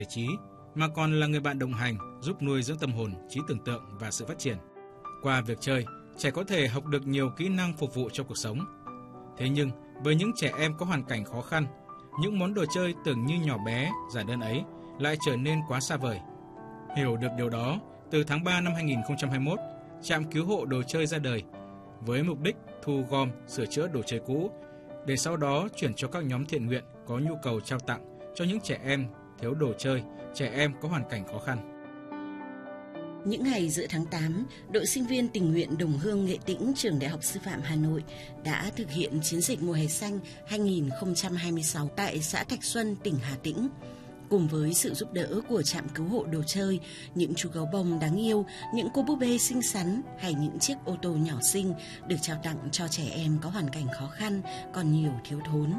giải trí, mà còn là người bạn đồng hành giúp nuôi dưỡng tâm hồn, trí tưởng tượng và sự phát triển. Qua việc chơi, trẻ có thể học được nhiều kỹ năng phục vụ cho cuộc sống. Thế nhưng, với những trẻ em có hoàn cảnh khó khăn, những món đồ chơi tưởng như nhỏ bé, giản đơn ấy lại trở nên quá xa vời. Hiểu được điều đó, từ tháng 3 năm 2021, trạm cứu hộ đồ chơi ra đời với mục đích thu gom, sửa chữa đồ chơi cũ để sau đó chuyển cho các nhóm thiện nguyện có nhu cầu trao tặng cho những trẻ em thiếu đồ chơi, trẻ em có hoàn cảnh khó khăn. Những ngày giữa tháng 8, đội sinh viên tình nguyện Đồng Hương Nghệ Tĩnh, trường Đại học Sư phạm Hà Nội đã thực hiện chiến dịch mùa hè xanh 2026 tại xã Thạch Xuân, tỉnh Hà Tĩnh. Cùng với sự giúp đỡ của trạm cứu hộ đồ chơi, những chú gấu bông đáng yêu, những cô búp bê xinh xắn hay những chiếc ô tô nhỏ xinh được trao tặng cho trẻ em có hoàn cảnh khó khăn, còn nhiều thiếu thốn.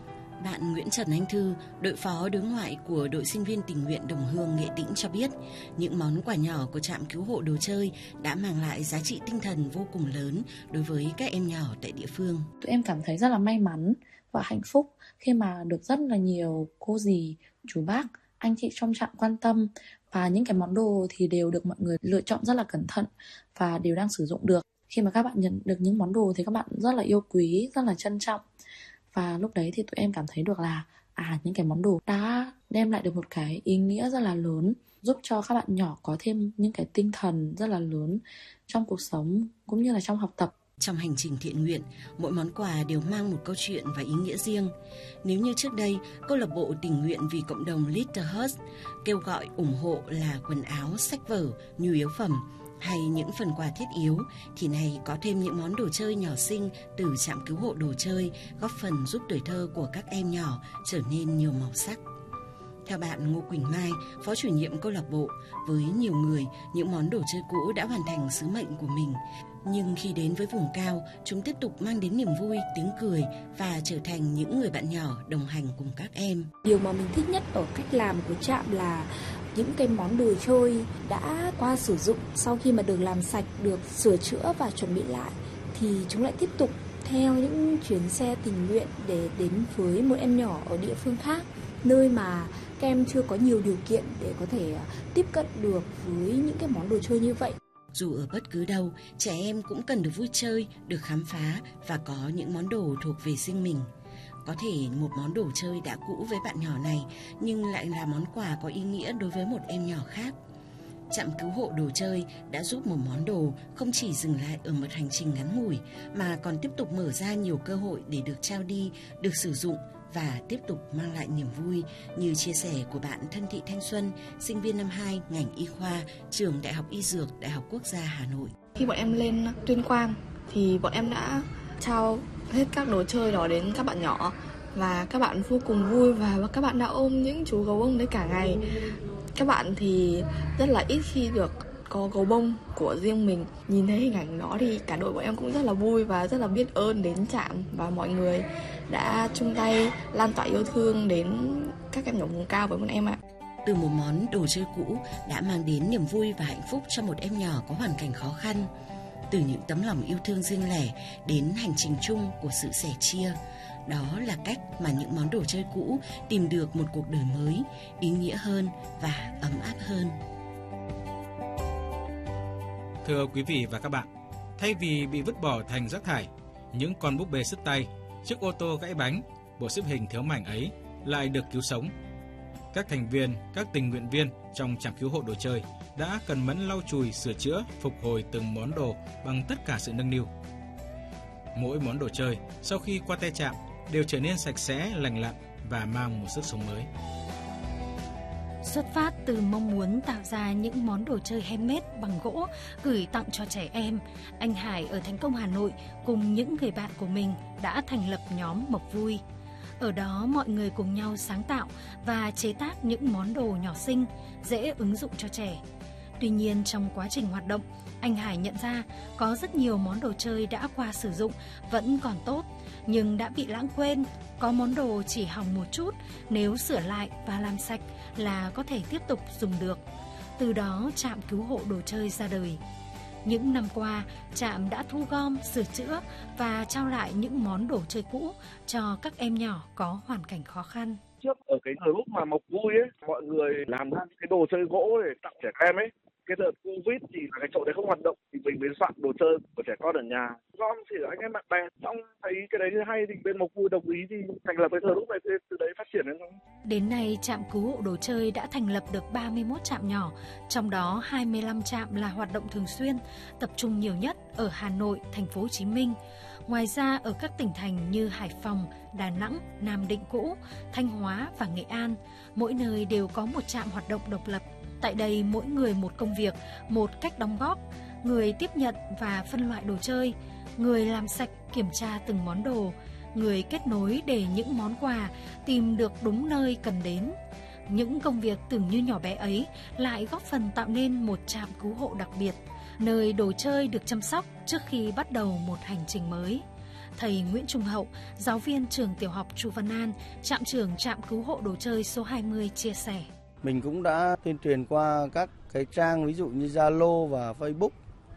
Bạn Nguyễn Trần Anh Thư, đội phó đối ngoại của đội sinh viên tình nguyện Đồng Hương Nghệ Tĩnh cho biết, những món quà nhỏ của trạm cứu hộ đồ chơi đã mang lại giá trị tinh thần vô cùng lớn đối với các em nhỏ tại địa phương. Tụi em cảm thấy rất là may mắn và hạnh phúc khi mà được rất là nhiều cô dì, chú bác, anh chị trong trạm quan tâm, và những cái món đồ thì đều được mọi người lựa chọn rất là cẩn thận và đều đang sử dụng được. Khi mà các bạn nhận được những món đồ thì các bạn rất là yêu quý, rất là trân trọng. Và lúc đấy thì tụi em cảm thấy được là những cái món đồ đã đem lại được một cái ý nghĩa rất là lớn, giúp cho các bạn nhỏ có thêm những cái tinh thần rất là lớn trong cuộc sống cũng như là trong học tập. Trong hành trình thiện nguyện, mỗi món quà đều mang một câu chuyện và ý nghĩa riêng. Nếu như trước đây, câu lạc bộ tình nguyện vì cộng đồng Little Hearts kêu gọi ủng hộ là quần áo, sách vở, nhu yếu phẩm hay những phần quà thiết yếu, thì nay có thêm những món đồ chơi nhỏ xinh từ trạm cứu hộ đồ chơi, góp phần giúp tuổi thơ của các em nhỏ trở nên nhiều màu sắc. Theo bạn Ngô Quỳnh Mai, phó chủ nhiệm câu lạc bộ, với nhiều người, những món đồ chơi cũ đã hoàn thành sứ mệnh của mình. Nhưng khi đến với vùng cao, chúng tiếp tục mang đến niềm vui, tiếng cười và trở thành những người bạn nhỏ đồng hành cùng các em. Điều mà mình thích nhất ở cách làm của trạm là những cái món đồ chơi đã qua sử dụng, sau khi mà được làm sạch, được sửa chữa và chuẩn bị lại, thì chúng lại tiếp tục theo những chuyến xe tình nguyện để đến với một em nhỏ ở địa phương khác, nơi mà các em chưa có nhiều điều kiện để có thể tiếp cận được với những cái món đồ chơi như vậy. Dù ở bất cứ đâu, trẻ em cũng cần được vui chơi, được khám phá và có những món đồ thuộc về riêng mình. Có thể một món đồ chơi đã cũ với bạn nhỏ này, nhưng lại là món quà có ý nghĩa đối với một em nhỏ khác. Trạm cứu hộ đồ chơi đã giúp một món đồ không chỉ dừng lại ở một hành trình ngắn ngủi, mà còn tiếp tục mở ra nhiều cơ hội để được trao đi, được sử dụng và tiếp tục mang lại niềm vui, như chia sẻ của bạn Thân Thị Thanh Xuân, sinh viên năm 2 ngành y khoa, trường Đại học Y Dược, Đại học Quốc gia Hà Nội. Khi bọn em lên Tuyên Quang thì bọn em đã trao hết các đồ chơi đó đến các bạn nhỏ, và các bạn vô cùng vui và các bạn đã ôm những chú gấu bông đấy cả ngày. Các bạn thì rất là ít khi được có gấu bông của riêng mình. Nhìn thấy hình ảnh đó thì cả đội bọn em cũng rất là vui và rất là biết ơn đến trạm và mọi người đã chung tay lan tỏa yêu thương đến các em nhỏ vùng cao với bọn em ạ. Từ một món đồ chơi cũ đã mang đến niềm vui và hạnh phúc cho một em nhỏ có hoàn cảnh khó khăn. Từ những tấm lòng yêu thương riêng lẻ đến hành trình chung của sự sẻ chia. Đó là cách mà những món đồ chơi cũ tìm được một cuộc đời mới, ý nghĩa hơn và ấm áp hơn. Thưa quý vị và các bạn, thay vì bị vứt bỏ thành rác thải, những con búp bê sứt tay, chiếc ô tô gãy bánh, bộ xếp hình thiếu mảnh ấy lại được cứu sống. Các thành viên, các tình nguyện viên trong trạm cứu hộ đồ chơi đã cần mẫn lau chùi, sửa chữa, phục hồi từng món đồ bằng tất cả sự nâng niu. Mỗi món đồ chơi sau khi qua tay trạm đều trở nên sạch sẽ, lành lặn và mang một sức sống mới. Xuất phát từ mong muốn tạo ra những món đồ chơi handmade bằng gỗ gửi tặng cho trẻ em, anh Hải ở Thành Công, Hà Nội cùng những người bạn của mình đã thành lập nhóm Mộc Vui. Ở đó mọi người cùng nhau sáng tạo và chế tác những món đồ nhỏ xinh, dễ ứng dụng cho trẻ. Tuy nhiên trong quá trình hoạt động, anh Hải nhận ra có rất nhiều món đồ chơi đã qua sử dụng vẫn còn tốt, nhưng đã bị lãng quên. Có món đồ chỉ hỏng một chút, nếu sửa lại và làm sạch là có thể tiếp tục dùng được. Từ đó trạm cứu hộ đồ chơi ra đời. Những năm qua, trạm đã thu gom, sửa chữa và trao lại những món đồ chơi cũ cho các em nhỏ có hoàn cảnh khó khăn. Trước ở cái group mà Mộc Vui ấy, mọi người làm ra cái đồ chơi gỗ để tặng trẻ em ấy. Cái đợt Covid thì cái chỗ đấy không hoạt động thì mình mới soạn đồ chơi của trẻ con ở nhà. Gom thì anh em bạn bè, xong thấy cái đấy hay thì bên Mộc Vui đồng ý thì thành lập cái group này, từ đấy phát triển lên thôi. Đến nay, trạm cứu hộ đồ chơi đã thành lập được 31 trạm nhỏ, trong đó 25 trạm là hoạt động thường xuyên, tập trung nhiều nhất ở Hà Nội, Thành phố Hồ Chí Minh. Ngoài ra, ở các tỉnh thành như Hải Phòng, Đà Nẵng, Nam Định cũ, Thanh Hóa và Nghệ An, mỗi nơi đều có một trạm hoạt động độc lập. Tại đây, mỗi người một công việc, một cách đóng góp, người tiếp nhận và phân loại đồ chơi, người làm sạch kiểm tra từng món đồ, người kết nối để những món quà tìm được đúng nơi cần đến. Những công việc tưởng như nhỏ bé ấy lại góp phần tạo nên một trạm cứu hộ đặc biệt, nơi đồ chơi được chăm sóc trước khi bắt đầu một hành trình mới. Thầy Nguyễn Trung Hậu, giáo viên trường tiểu học Chu Văn An, trạm trưởng trạm cứu hộ đồ chơi số 20 chia sẻ. Mình cũng đã tuyên truyền qua các cái trang ví dụ như Zalo và Facebook,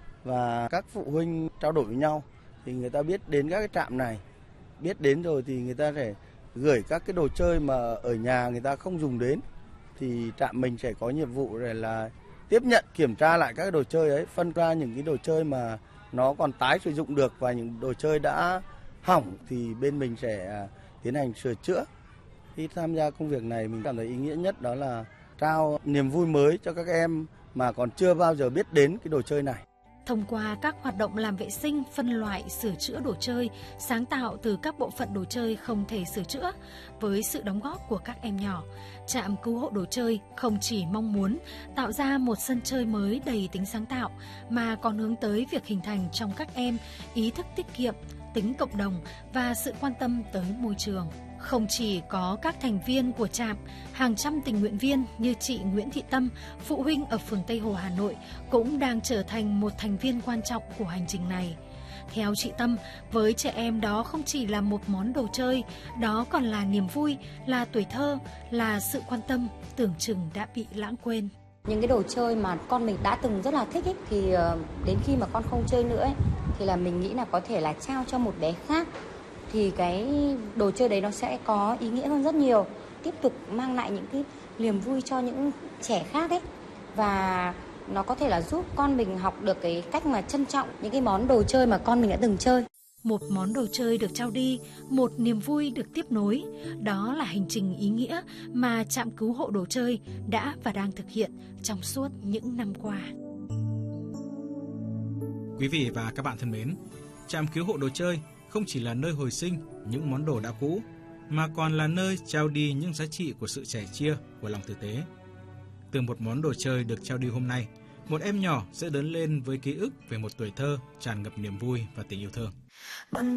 và các phụ huynh trao đổi với nhau thì người ta biết đến các cái trạm này. Biết đến rồi thì người ta sẽ gửi các cái đồ chơi mà ở nhà người ta không dùng đến, thì trạm mình sẽ có nhiệm vụ để là tiếp nhận, kiểm tra lại các cái đồ chơi ấy, phân ra những cái đồ chơi mà nó còn tái sử dụng được và những đồ chơi đã hỏng thì bên mình sẽ tiến hành sửa chữa. Khi tham gia công việc này mình cảm thấy ý nghĩa nhất đó là trao niềm vui mới cho các em mà còn chưa bao giờ biết đến cái đồ chơi này. Thông qua các hoạt động làm vệ sinh, phân loại, sửa chữa đồ chơi, sáng tạo từ các bộ phận đồ chơi không thể sửa chữa, với sự đóng góp của các em nhỏ, trạm cứu hộ đồ chơi không chỉ mong muốn tạo ra một sân chơi mới đầy tính sáng tạo, mà còn hướng tới việc hình thành trong các em ý thức tiết kiệm, tính cộng đồng và sự quan tâm tới môi trường. Không chỉ có các thành viên của trạm, hàng trăm tình nguyện viên như chị Nguyễn Thị Tâm, phụ huynh ở phường Tây Hồ, Hà Nội cũng đang trở thành một thành viên quan trọng của hành trình này. Theo chị Tâm, với trẻ em đó không chỉ là một món đồ chơi, đó còn là niềm vui, là tuổi thơ, là sự quan tâm tưởng chừng đã bị lãng quên. Những cái đồ chơi mà con mình đã từng rất là thích ấy, thì đến khi mà con không chơi nữa ấy, thì là mình nghĩ là có thể là trao cho một bé khác, thì cái đồ chơi đấy nó sẽ có ý nghĩa hơn rất nhiều, tiếp tục mang lại những cái niềm vui cho những trẻ khác ấy, và nó có thể là giúp con mình học được cái cách mà trân trọng những cái món đồ chơi mà con mình đã từng chơi. Một món đồ chơi được trao đi, một niềm vui được tiếp nối, đó là hành trình ý nghĩa mà trạm cứu hộ đồ chơi đã và đang thực hiện trong suốt những năm qua. Quý vị và các bạn thân mến, trạm cứu hộ đồ chơi không chỉ là nơi hồi sinh những món đồ đã cũ, mà còn là nơi trao đi những giá trị của sự sẻ chia, của lòng tử tế. Từ một món đồ chơi được trao đi hôm nay, một em nhỏ sẽ lớn lên với ký ức về một tuổi thơ tràn ngập niềm vui và tình yêu thương.